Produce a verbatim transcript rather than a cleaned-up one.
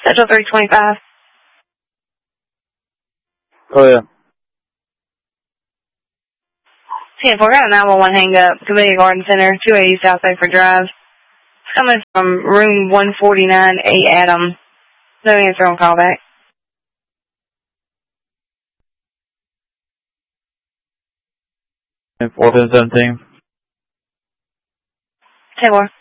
Central three twenty-five. Oh, yeah. ten four, got a nine one one hang up. Camellia Garden Center, two eighty South Bedford Drive. It's coming from room one forty-nine, A Adam. No answer on callback. ten four, ten seventeen. ten four.